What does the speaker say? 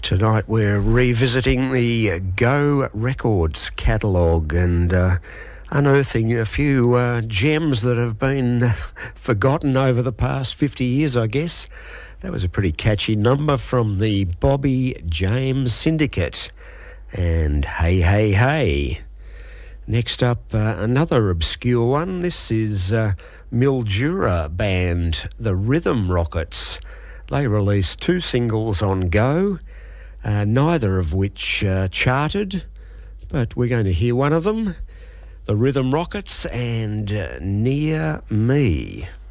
Tonight we're revisiting the Go Records catalogue and unearthing a few gems that have been forgotten over the past 50 years, I guess. That was a pretty catchy number from the Bobby James Syndicate. And Hey Hey Hey. Next up, another obscure one. This is Mildura band, the Rhythm Rockets. They released 2 singles on Go, neither of which charted, but we're going to hear one of them, the Rhythm Rockets and Near Me.